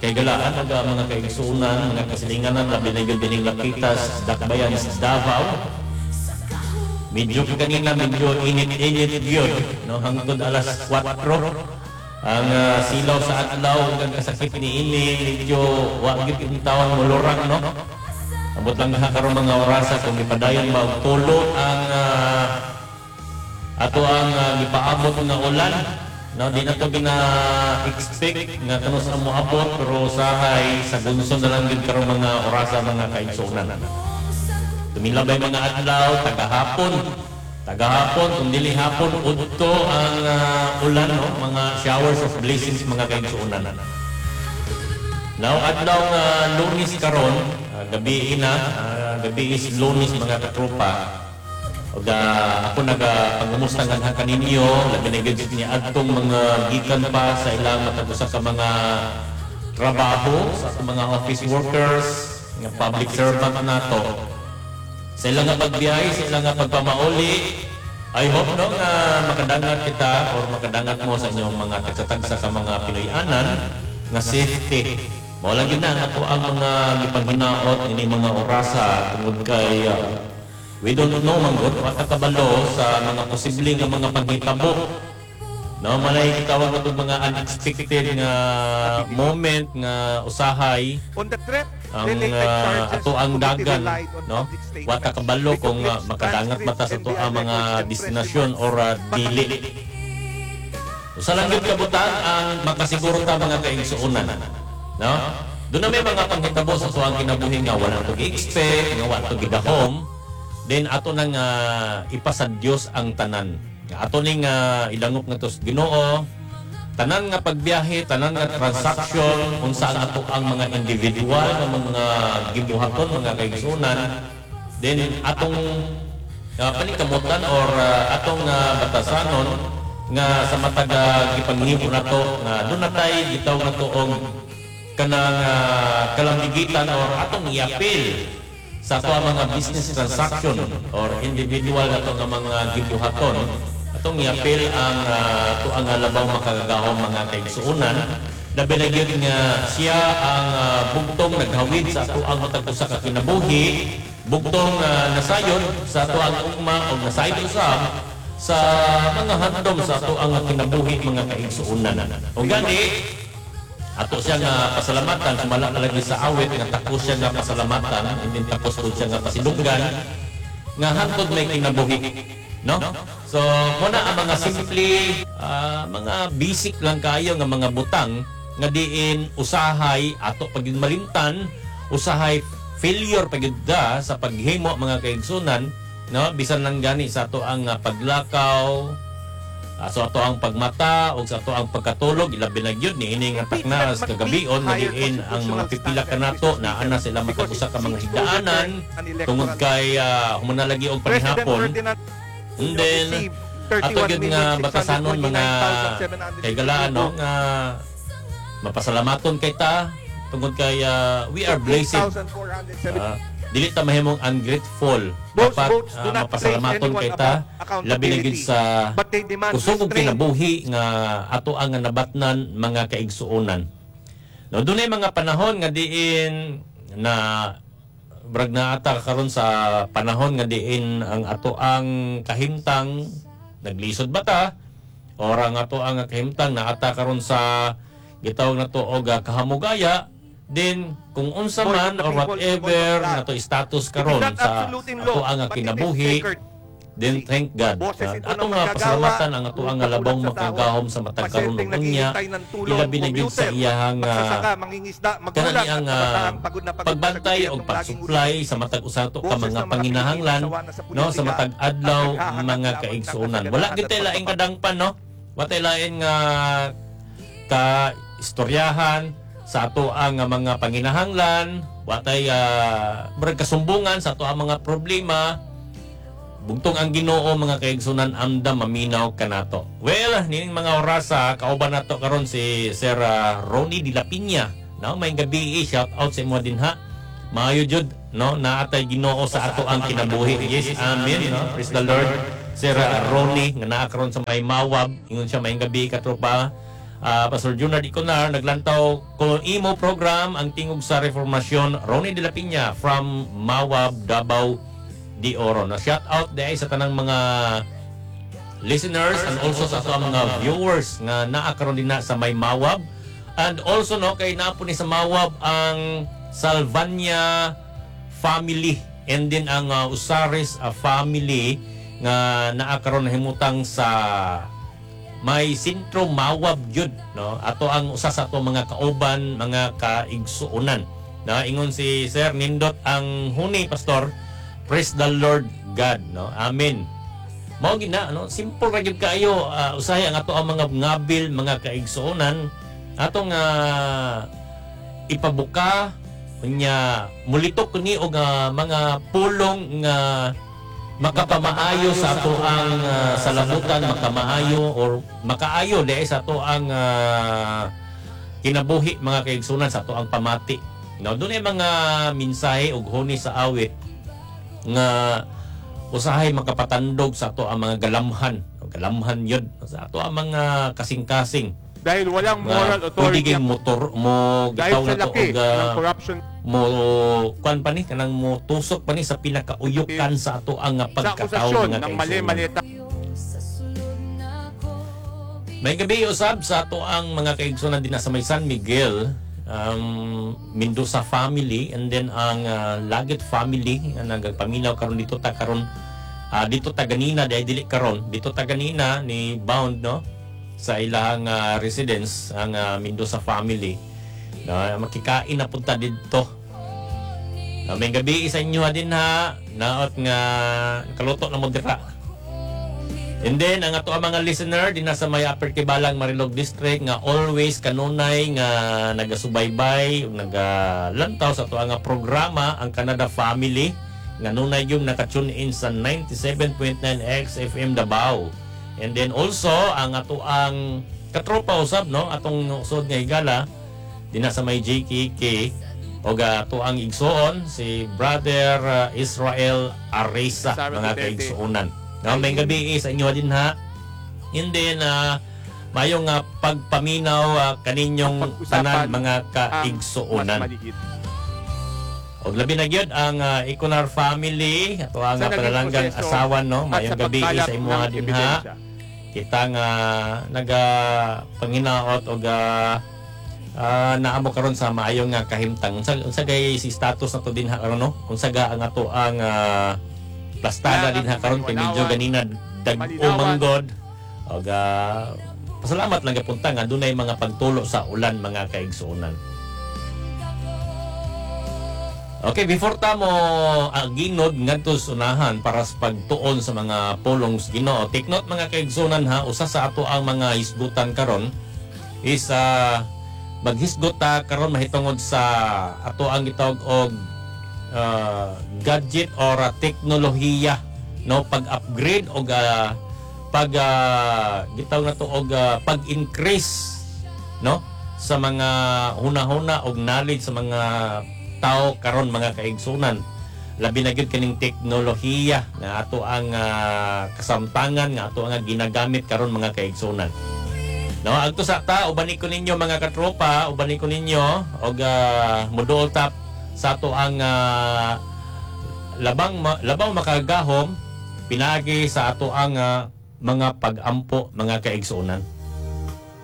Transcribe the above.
kay galaan mga kaigsuunan, mga kasilinganan, labi na yun bining Lapitas, Dakbayan, Davao. Medyo kanina, medyo init-init yun, no? Hanggang alas 4. Ang silaw sa adlaw, hanggang kasakit ni ini, medyo wagit yung tawang mulurang, no? Abot lang karon mga orasa kung ipadayon ba og tulo ang ato ang gipaabot nga ulan, no? Di na to gina-expect nga kano sa moabot, pero usahay sa gunson na lang gid karon mga orasa mga kaigsuunan. Tumilabay mga adlaw, tagahapon, kung dili hapon, udto ang ulan, no? Mga showers of blessings mga kaigsuunan. Now, adlaw Lunes karon, gabi is Lunes mga katropa. Og ako nagpangumusta nga kaninyo, labi na gid niya adtong mga gikan pa sa ilang matag-usa ka mga trabaho sa mga office workers, nga public servant nato. Sa ilang nga pagbiyahe, sa ilang nga pagpamauli, I hope no nga makadangat kita or makadangat mo sa inyong mga tagsatagsa sa mga Pinoyanan nga safety. Wala gyud na ako ang mga gipaghinaot ini mga orasa tungod kay we don't know man gud wa kabalo sa mga posibleng nga mga panghitabo. No, malay gitawag nato mga unexpected nga moment nga usahay on the trip. ang ato ang dagan, no? Wa kabalo kung makadangat mata sa ato ang mga destinasyon or dili. Usa lang gyud kabutan ang makasiguro ta mga kaigsuunan. No? Doon na may mga panghitabo sa tuwang kinabuhi nga wala ito gi-expect, nga wala ito gidahom. Then ato nang ipasad Diyos ang tanan. Ato ning ilangop nga to sa Ginoo. Tanan nga pagbiyahe, tanan nga transaction, kung saan ato ang mga individual, nga mga gibuhaton, mga kaigsuunan. Then atong paningkamutan or atong batasanon nga sa matag gipanghimo nato nga doon na tayo gitaw na to og kanang kalambigitan or atong iapil sa ato mga business transaction or individual na to nga mga gibuhaton atong iapil ang ato ang labaw makagagahom mga kaigsuunan labi na gyud nga siya ang bugtong naghawid sa ato ang matag usa ka kinabuhi bugtong nasayon sa ato ang ugma o nasayon usab sa mga handom sa ato ang kinabuhi mga kaigsuunan o gani ato siya nga pasalamatan sumala lagi sa awit nga takos siya nga pasalamatan hindi takos po siya nga pasidunggan nga hantod may kinabuhi, no? So muna ang mga simple mga basic lang kayo nga mga butang nga diin usahay ato pagid malimtan usahay failure pagid da sa paghimo mga kaigsunan, no? Bisan lang gani sa ato ang paglakaw so ato ang pagmata o sa ato ang pagkatulog ilabi na gyud ni ini nga taknas kagabion madiin ang mga pipila kanato na ana sila makabusa ka mga higdaanan tungod kay humanalagi og panihapon and then ato gyud nga batasanon mga kay galaan no nga mapasalamaton kay ta tungod kay we are blessed. Dili ta mahimong ungrateful. Dapat mapasalamaton kay ta labi na gid sa kusog og kinabuhi nga ato ang nabatnan mga kaigsuonan. No, dunay mga panahon nga diin na brag na ata karon sa panahon nga diin ang ato ang kahimtang naglisod ba ta or ang ato ang kahimtang na ata karon sa gitawag na to og kahamugaya. Then kung unsa man or whatever nato status karon sa ato ang kinabuhi, then thank God. Ato nga pasalamatan ang ato ang labang makagahom sa matag karon niya. Ilabi na gyud sa iyang kanani ang pagbantay o pagsupply sa matag usato ka mga panginahanglan, no, sa matag adlaw mga kaigsuonan. Wala gyud tay laing kadangpan, no? Wa tay laing ka istoryahan sa ato ang mga panginahanglan, watay kasumbungan sa ato ang mga problema, bugtong ang Ginoo mga kaigsunan amdam maminaw kanato. Well, nining mga orasa kauban nato karon si Sir Ronnie de la Piña, no? May gabi shout out sa imo din ha. Maayo jud, no, naatay Ginoo sa ato ang kinabuhi. Yes, amen, no? Praise the Lord. Sir Ronnie nga naa karon sa may Mawab, ingon siya may gabi katropa. Pastor Junard Iconar naglantaw kung imo program ang tingog sa reformasyon. Ronnie de la Piña from Mawab, Davao de Oro. Na shout out dahil sa tanang mga listeners and also sa ato mga viewers nga naa karon din na sa may Mawab, and also no kay napo ni sa Mawab ang Salvania family and din ang Usares family nga naa karon himutang sa may sentro Mawab gyud, no, ato ang usa sa ato mga kauban, mga kaigsuonan na ingon si Sir nindot ang huni pastor. Praise the Lord God, no, amen. Mao gina, no, simple ra gyud kaayo, usahay ang ato ang mga ngabil, mga kaigsuonan atong ipabuka nya mulitok ni og mga pulong nga makapamaayo sa ato ang salamutan, makamaayo or makaayo dahil sa ato ang kinabuhi, mga kaigsunan, sa ato ang pamati. No, doon ay mga mensahe ug huni sa awit nga usahay makapatandog sa ato ang mga galamhan. Galamhan yun sa ato ang mga kasing-kasing. Dahil walang moral authority. Pwede motor mo dahil gitaw sa na to laki og ng corruption. Mo kuan pa ni kanang mo tusok pa ni sa pinakauyukan sa ato ang pagkatao, mga ng mali-mali. May gabi usab sa ato ang mga kaigsunan din sa may San Miguel, Mendoza family, and then ang Laget family nga nagpaminaw karon dito ta karon dito ta ganina dahil dili karon dito ta ganina ni bound, no, sa ilang residence ang Mendoza family na makikain na punta dito. May gabi sa inyo din ha, naot nga kaluto na mo dira. And then ang ato ang mga listener din sa may Upper Kibalang, Marilog District nga always kanunay nga nagasubaybay ug nagalantaw sa ato ang programa, ang Canada Family nga nunay yung naka-tune in sa 97.9 XFM Davao. And then also ang ato ang katropa usab, no, atong usod nga higala din sa may JKK o ato ang igsoon si Brother Israel Aresa, mga kaigsuonan. No, may gabi sa inyo din ha. And then mayong pagpaminaw kaninyong tanan, mga kaigsuonan. O labi na gyud ang Iconar family, ato ang panalanggang asawan, no, mayong gabi sa imo din ha. Kita nga nagapanginaot og naamo karon sa maayong nga kahimtang. Unsa gay si status nato din ha karon, no? Unsa ga ang ato ang plastada din ha karon kay medyo ganina dag-umanggod. Og pasalamat lang gapunta nga dunay mga pagtulo sa ulan, mga kaigsuonan. Okay, before ta mo ginod ngadto sa unahan para sa pagtuon sa mga pulong sa Ginoo, take note mga kaigsuonan ha, usa sa ato ang mga hisgutan karon is maghisgot ta karon mahitungod sa ato ang gitawag og gadget or teknolohiya, no, pag-upgrade og gitawag na to og pag-increase, no, sa mga hunahuna og knowledge sa mga tao karon, mga kaigsunan. Labi na gyud kaning teknolohiya nga ato ang kasamtangan nga ato ang ginagamit karon, mga kaigsunan. No, agto sa ta ubani ko ninyo mga katropa, ubani ko ninyo og moduol tap sa ato ang labaw makagahom pinagi sa ato ang mga pag-ampo, mga kaigsunan.